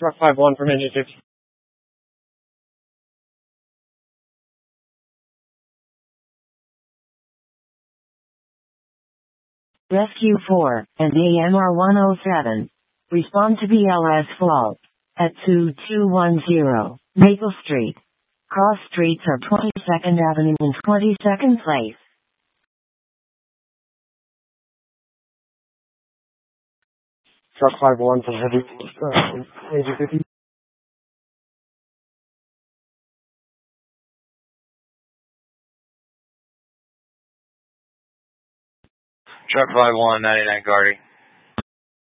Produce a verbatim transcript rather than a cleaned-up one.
Truck five one from engine fifty. Rescue four and A M R one oh seven. Respond to B L S fault at two two one zero Maple Street. Cross streets are twenty-second Avenue and twenty-second Place. Truck five one from heavy, uh, engine fifty. Truck five one, ninety-nine Gardy.